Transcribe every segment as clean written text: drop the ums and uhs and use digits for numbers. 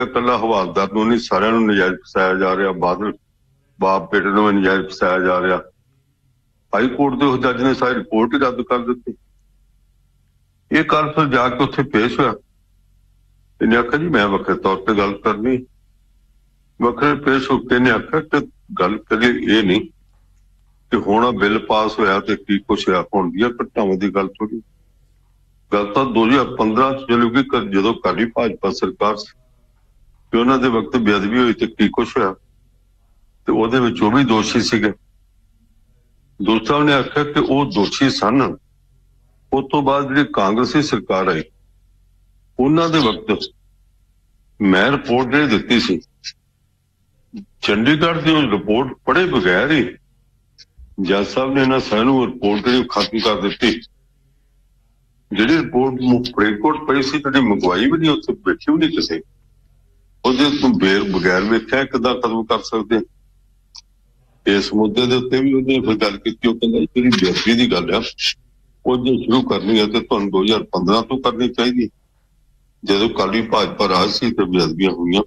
ਇਕੱਲਾ ਹਵਾਲਦਾਰ ਨੂੰ ਨਹੀਂ, ਸਾਰਿਆਂ ਨੂੰ ਨਜਾਇਜ਼ ਫਸਾਇਆ ਜਾ ਰਿਹਾ। ਬਾਦਲ ਬਾਪ ਬੇਟੇ ਨੂੰ ਵੀ ਨਜਾਇਜ਼ ਫਸਾਇਆ ਜਾ ਰਿਹਾ। ਹਾਈ ਕੋਰਟ ਦੇ ਉਸ ਜੱਜ ਨੇ ਸਾਰੀ ਰਿਪੋਰਟ ਹੀ ਰੱਦ ਕਰ ਦਿੱਤੀ। ਇਹ ਕੱਲ ਫਿਰ ਜਾ ਕੇ ਉੱਥੇ ਪੇਸ਼ ਹੋਇਆ। ਇਹਨੇ ਆਖਿਆ ਜੀ ਮੈਂ ਵੱਖਰੇ ਤੌਰ ਤੇ ਗੱਲ ਕਰਨੀ। ਵੱਖਰੇ ਪੇਸ਼ ਹੋ ਕੇ ਇਹਨੇ ਆਖਿਆ ਕਿ ਗੱਲ ਕਰੀਏ ਇਹ ਨਹੀਂ ਕਿ ਹੁਣ ਬਿੱਲ ਪਾਸ ਹੋਇਆ ਤੇ ਕੀ ਕੁਛ ਹੋਇਆ। ਹੁਣ ਦੀਆਂ ਘਟਨਾਵਾਂ ਦੀ ਗੱਲ ਥੋੜੀ। ਗੱਲ ਤਾਂ 2015 ਚ ਚੱਲੂਗੀ ਜਦੋਂ ਕਾਲੀ ਭਾਜਪਾ ਸਰਕਾਰ ਸੀ ਕਿ ਉਹਨਾਂ ਦੇ ਵਕਤ ਬੇਅਦਬੀ ਹੋਈ ਤੇ ਕੀ ਕੁਛ ਹੋਇਆ, ਤੇ ਉਹਦੇ ਵਿੱਚ ਉਹ ਵੀ ਦੋਸ਼ੀ ਸੀਗੇ। ਦੋਸਤ ਸਾਹਿਬ ਨੇ ਆਖਿਆ ਕਿ ਉਹ ਦੋਸ਼ੀ ਸਨ। ਉਸ ਤੋਂ ਬਾਅਦ ਜਿਹੜੀ ਕਾਂਗਰਸੀ ਸਰਕਾਰ ਆਈ ਉਹਨਾਂ ਦੇ ਵਕਤ ਮੈਂ ਰਿਪੋਰਟ ਜਿਹੜੀ ਦਿੱਤੀ ਸੀ, ਚੰਡੀਗੜ੍ਹ ਦੀ ਉਹ ਰਿਪੋਰਟ ਪੜ੍ਹੇ ਬਗੈਰ ਹੀ ਜੱਜ ਸਾਹਿਬ ਨੇ ਇਹਨਾਂ ਸਾਰਿਆਂ ਨੂੰ ਰਿਪੋਰਟ ਜਿਹੜੀ ਖਤਮ ਕਰ ਦਿੱਤੀ। ਜਿਹੜੀ ਰਿਪੋਰਟ ਫਰੀਦਕੋਟ ਪਈ ਸੀ ਤੁਹਾਡੀ ਮੰਗਵਾਈ ਵੀ ਨਹੀਂ, ਉੱਥੇ ਬੈਠੀ ਵੀ ਨਹੀਂ ਕਿਸੇ, ਉਹਦੇ ਤੋਂ ਬਗੈਰ ਵੇਖਿਆ ਕਿੱਦਾਂ ਖਤਮ ਕਰ ਸਕਦੇ। ਇਸ ਮੁੱਦੇ ਦੇ ਉੱਤੇ ਵੀ ਉਹਨੇ ਫਿਰ ਗੱਲ ਕੀਤੀ। ਉਹ ਕਹਿੰਦਾ ਜਿਹੜੀ ਬੇਅਦਬੀ ਦੀ ਗੱਲ ਆ ਉਹ ਜੇ ਸ਼ੁਰੂ ਕਰਨੀ ਹੈ ਤੇ ਤੁਹਾਨੂੰ 2015 ਤੋਂ ਕਰਨੀ ਚਾਹੀਦੀ, ਜਦੋਂ ਕਾਲੀ ਭਾਜਪਾ ਰਾਜ ਸੀ ਤੇ ਬੇਅਦਬੀਆਂ ਹੋਈਆਂ।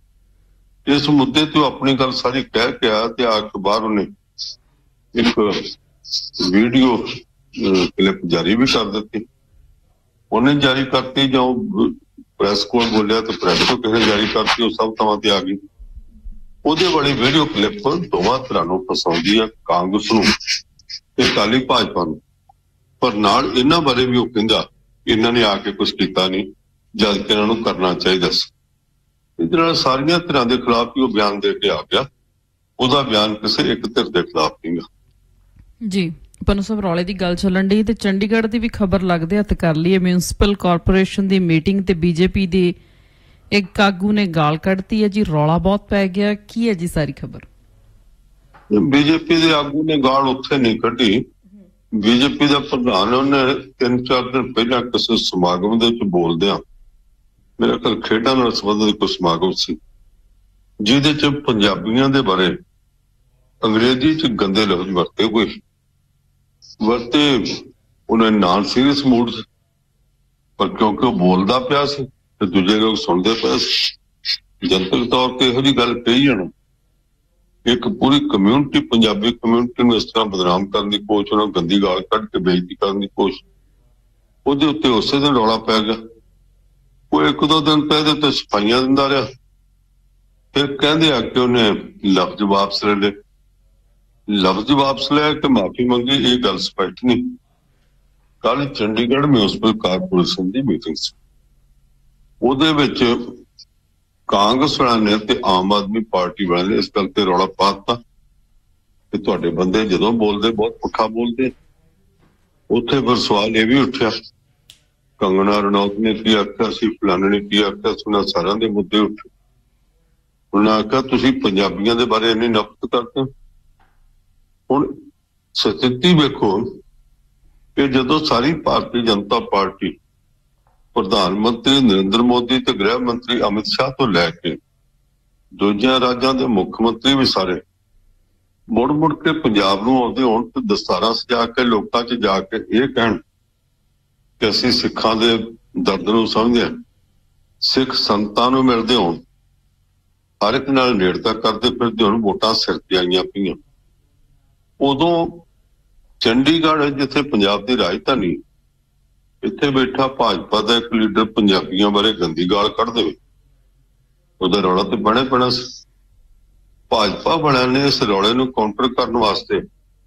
ਇਸ ਮੁੱਦੇ ਤੇ ਆਪਣੀ ਗੱਲ ਸਾਰੀ ਕਹਿ ਕੇ ਆ ਤੇ ਆ ਕੇ ਬਾਹਰ ਉਹਨੇ ਇੱਕ ਵੀਡੀਓ ਕਲਿੱਪ ਜਾਰੀ ਵੀ ਕਰ ਦਿੱਤੀ। ਉਹਨੇ ਜਾਰੀ ਕਰਤੀ ਜਾਂ ਪ੍ਰੈਸ ਕੋਲ ਬੋਲਿਆ ਤੇ ਪ੍ਰੈਸ ਤੋਂ ਕਿਸੇ ਜਾਰੀ ਕਰਤੀ, ਉਹ ਸਭ ਥਾਵਾਂ ਤੇ ਆ ਗਈ। ਉਹਦੇ ਵਾਲੀ ਵੀਡੀਓ ਕਲਿੱਪ ਦੋਵਾਂ ਤਰ੍ਹਾਂ ਨੂੰ ਫਸਾਉਂਦੀ ਆ, ਕਾਂਗਰਸ ਨੂੰ ਤੇ ਕਾਲੀ ਭਾਜਪਾ ਨੂੰ। ਪਰ ਨਾਲ ਇਹਨਾਂ ਬਾਰੇ ਵੀ ਉਹ ਕਹਿੰਦਾ ਇਹਨਾਂ ਨੇ ਆ ਕੇ ਕੁਛ ਕੀਤਾ ਨਹੀਂ, ਜਦ ਕਿ ਇਹਨਾਂ ਨੂੰ ਕਰਨਾ ਚਾਹੀਦਾ ਸੀ। ਇਹਦੇ ਨਾਲ ਸਾਰੀਆਂ ਧਿਰਾਂ ਦੇ ਖਿਲਾਫ ਹੀ ਉਹ ਬਿਆਨ ਦੇ ਕੇ ਆ ਗਿਆ। ਉਹਦਾ ਬਿਆਨ ਕਿਸੇ ਇੱਕ ਧਿਰ ਦੇ ਖਿਲਾਫ ਨਹੀਂ ਗਾ ਜੀ। ਪਨੂ ਸਾਹਿਬ, ਰੌਲੇ ਦੀ ਗੱਲ ਚੱਲਣ ਡਈ ਤੇ ਚੰਡੀਗੜ੍ਹ ਦੀ ਵੀ ਖਬਰ ਲੱਗਦੇ ਹੱਥ ਕਰ ਲਈਏ। ਮਿਊਨਿਸਪਲ ਕਾਰਪੋਰੇਸ਼ਨ ਦੀ ਮੀਟਿੰਗ ਤੇ ਬੀਜੇਪੀ ਦੇ ਇੱਕ ਆਗੂ ਨੇ ਗਾਲ ਕੱਢਤੀ ਹੈ ਜੀ। ਰੌਲਾ ਬਹੁਤ ਪੈ ਗਿਆ, ਕੀ ਹੈ ਜੀ ਸਾਰੀ ਖਬਰ? ਬੀਜੇਪੀ ਦੇ ਆਗੂ ਨੇ ਗਾਲ ਉੱਥੇ ਨਹੀਂ ਕੱਢੀ। ਬੀਜੇਪੀ ਦਾ ਪ੍ਰਧਾਨ ਉਹਨੇ 3-4 ਦਿਨ ਪਹਿਲਾਂ ਕਿਸੇ ਸਮਾਗਮ ਦੇ ਵਿੱਚ ਬੋਲਦਿਆਂ, ਮੇਰੇ ਕੋਲ ਖੇਡਾਂ ਨਾਲ ਸੰਬੰਧਿਤ ਕੋਈ ਸਮਾਗਮ ਸੀ ਜਿਹਦੇ ਚ ਪੰਜਾਬੀਆਂ ਦੇ ਬਾਰੇ ਅੰਗਰੇਜ਼ੀ ਚ ਗੰਦੇ ਲਫ਼ਜ਼ ਵਰਤੇ ਉਹਨੇ ਨਾਨ ਸੀਰੀਅਸ ਮੂਡ ਚ, ਪਰ ਕਿਉਂਕਿ ਉਹ ਬੋਲਦਾ ਪਿਆ ਸੀ ਤੇ ਦੂਜੇ ਲੋਕ ਸੁਣਦੇ ਪਏ ਸੀ। ਜਨਤਕ ਤੌਰ ਤੇ ਇਹੋ ਜਿਹੀ ਗੱਲ ਕਹੀ ਜਾਣਾ, ਇੱਕ ਪੂਰੀ ਕਮਿਊਨਿਟੀ, ਪੰਜਾਬੀ ਕਮਿਊਨਿਟੀ ਨੂੰ ਇਸ ਤਰ੍ਹਾਂ ਬਦਨਾਮ ਕਰਨ ਦੀ ਕੋਸ਼ਿਸ਼, ਉਹਨਾਂ ਨੂੰ ਗੰਦੀ ਗਾਲ ਕੱਢ ਕੇ ਬੇਇੱਜ਼ਤੀ ਕਰਨ ਦੀ ਕੋਸ਼ਿਸ਼, ਉਹਦੇ ਉੱਤੇ ਉਸੇ ਦਿਨ ਰੌਲਾ ਪੈ ਗਿਆ। ਉਹ 1-2 ਦਿਨ ਤਾਂ ਇਹਦੇ ਉੱਤੇ ਸਫਾਈਆਂ ਦਿੰਦਾ ਰਿਹਾ। ਫਿਰ ਕਹਿੰਦੇ ਆ ਕਿ ਉਹਨੇ ਲਫ਼ਜ਼ ਵਾਪਸ ਲੈ ਲਏ। ਲਫ਼ਜ਼ ਵਾਪਸ ਲਿਆ ਕਿ ਮਾਫੀ ਮੰਗੀ, ਇਹ ਗੱਲ ਸਪਸ਼ਟ ਨਹੀਂ। ਕੱਲ ਚੰਡੀਗੜ੍ਹ ਮਿਊਨਿਸਪਲ ਕਾਰਪੋਰੇਸ਼ਨ ਦੀ ਮੀਟਿੰਗ ਸੀ, ਉਹਦੇ ਵਿੱਚ ਕਾਂਗਰਸ ਵਾਲਿਆਂ ਨੇ ਤੇ ਆਮ ਆਦਮੀ ਪਾਰਟੀ ਵਾਲਿਆਂ ਨੇ ਇਸ ਗੱਲ ਤੇ ਰੌਲਾ ਪਾ ਦਿੱਤਾ ਕਿ ਤੁਹਾਡੇ ਬੰਦੇ ਜਦੋਂ ਬੋਲਦੇ ਬਹੁਤ ਪੁੱਠਾ ਬੋਲਦੇ। ਉੱਥੇ ਫਿਰ ਸਵਾਲ ਇਹ ਵੀ ਉੱਠਿਆ, ਕੰਗਨਾ ਰਣੌਤ ਨੇ ਕੀ ਆਖਿਆ ਸੀ, ਫਲਾਣੇ ਨੇ ਕੀ ਆਖਿਆ ਸੀ, ਉਹਨਾਂ ਸਾਰਿਆਂ ਦੇ ਮੁੱਦੇ ਉੱਠੇ। ਉਹਨਾਂ ਆਖਿਆ ਤੁਸੀਂ ਪੰਜਾਬੀਆਂ ਦੇ ਬਾਰੇ ਇੰਨੀ ਨਫ਼ਰਤ ਕਰਦੇ। ਹੁਣ ਸਥਿਤੀ ਵੇਖੋ ਕਿ ਜਦੋਂ ਸਾਰੀ ਭਾਰਤੀ ਜਨਤਾ ਪਾਰਟੀ, ਪ੍ਰਧਾਨ ਮੰਤਰੀ ਨਰਿੰਦਰ ਮੋਦੀ ਤੇ ਗ੍ਰਹਿ ਮੰਤਰੀ ਅਮਿਤ ਸ਼ਾਹ ਤੋਂ ਲੈ ਕੇ ਦੂਜਿਆਂ ਰਾਜਾਂ ਦੇ ਮੁੱਖ ਮੰਤਰੀ ਵੀ ਸਾਰੇ ਮੁੜ ਕੇ ਪੰਜਾਬ ਨੂੰ ਆਉਂਦੇ ਹੋਣ ਤੇ ਦਸਤਾਰਾਂ ਸਜਾ ਕੇ ਲੋਕਾਂ 'ਚ ਜਾ ਕੇ ਇਹ ਕਹਿਣ ਕਿ ਅਸੀਂ ਸਿੱਖਾਂ ਦੇ ਦਰਦ ਨੂੰ ਸਮਝਦੇ ਹਾਂ, ਸਿੱਖ ਸੰਤਾਂ ਨੂੰ ਮਿਲਦੇ ਹੋਣ, ਹਰ ਇੱਕ ਨਾਲ ਨੇੜਤਾ ਕਰਦੇ ਫਿਰਦੇ ਹੋਣ, ਵੋਟਾਂ ਸਿਰ ਤੇ ਆਈਆਂ ਪਈਆਂ। ਉਦੋਂ ਚੰਡੀਗੜ੍ਹ ਜਿੱਥੇ ਪੰਜਾਬ ਦੀ ਰਾਜਧਾਨੀ, ਇੱਥੇ ਬੈਠਾ ਭਾਜਪਾ ਦਾ ਇੱਕ ਲੀਡਰ ਪੰਜਾਬੀਆਂ ਬਾਰੇ ਗੰਦੀ ਗਾਲ ਕੱਢ ਦੇਵੇ, ਉਹਦਾ ਰੌਲਾ ਤੇ ਪੈਣਾ ਸੀ। ਭਾਜਪਾ ਵਾਲਿਆਂ ਨੇ ਇਸ ਰੌਲੇ ਨੂੰ ਕਾਊਂਟਰ ਕਰਨ ਵਾਸਤੇ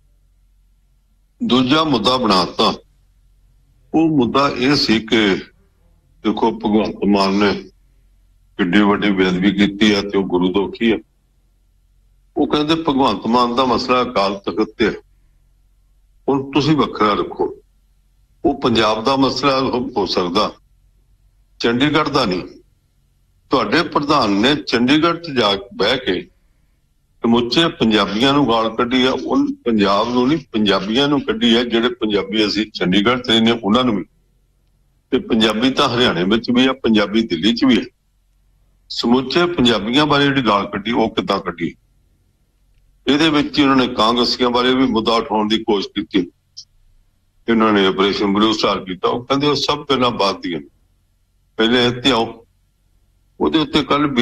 ਦੂਜਾ ਮੁੱਦਾ ਬਣਾਤਾ। ਉਹ ਮੁੱਦਾ ਇਹ ਸੀ ਕਿ ਦੇਖੋ ਭਗਵੰਤ ਮਾਨ ਨੇ ਕਿੱਡੀ ਵੱਡੀ ਬੇਅਦਬੀ ਕੀਤੀ ਹੈ ਤੇ ਉਹ ਗੁਰੂ ਦੋਖੀ ਹੈ। ਉਹ ਕਹਿੰਦੇ ਭਗਵੰਤ ਮਾਨ ਦਾ ਮਸਲਾ ਅਕਾਲ ਤਖਤ ਤੇ ਹੈ, ਹੁਣ ਤੁਸੀਂ ਵੱਖਰਾ ਰੱਖੋ। ਉਹ ਪੰਜਾਬ ਦਾ ਮਸਲਾ ਹੋ ਸਕਦਾ, ਚੰਡੀਗੜ੍ਹ ਦਾ ਨਹੀਂ। ਤੁਹਾਡੇ ਪ੍ਰਧਾਨ ਨੇ ਚੰਡੀਗੜ੍ਹ 'ਚ ਜਾ ਕੇ ਬਹਿ ਕੇ ਸਮੁੱਚੇ ਪੰਜਾਬੀਆਂ ਨੂੰ ਗਾਲ ਕੱਢੀ ਆ। ਉਹ ਪੰਜਾਬ ਨੂੰ ਨਹੀਂ, ਪੰਜਾਬੀਆਂ ਨੂੰ ਕੱਢੀ ਹੈ। ਜਿਹੜੇ ਪੰਜਾਬੀ ਅਸੀਂ ਚੰਡੀਗੜ੍ਹ 'ਚ ਨੇ ਉਹਨਾਂ ਨੂੰ ਵੀ, ਤੇ ਪੰਜਾਬੀ ਤਾਂ ਹਰਿਆਣੇ ਵਿੱਚ ਵੀ ਆ, ਪੰਜਾਬੀ ਦਿੱਲੀ 'ਚ ਵੀ ਹੈ। ਸਮੁੱਚੇ ਪੰਜਾਬੀਆਂ ਬਾਰੇ ਜਿਹੜੀ ਗਾਲ ਕੱਢੀ ਉਹ ਕਿੱਦਾਂ ਕੱਢੀ? ਇਹਦੇ ਵਿੱਚ ਉਹਨਾਂ ਨੇ ਕਾਂਗਰਸੀਆਂ ਬਾਰੇ ਵੀ ਮੁੱਦਾ ਉਠਾਉਣ ਦੀ ਕੋਸ਼ਿਸ਼ ਕੀਤੀ। ਇਹਨਾਂ ਨੇ ਆਪਰੇਸ਼ਨ ਬਲੂ ਸਟਾਰ ਕੀਤਾ। ਉਹ ਕਹਿੰਦੇ ਉਹ ਸਭ ਗੱਲਾਂ ਬਾਤ ਦੀਆਂ, ਪਹਿਲੇ ਇੱਥੇ ਆਓ। ਉਹਦੇ ਉੱਤੇ ਕੱਲ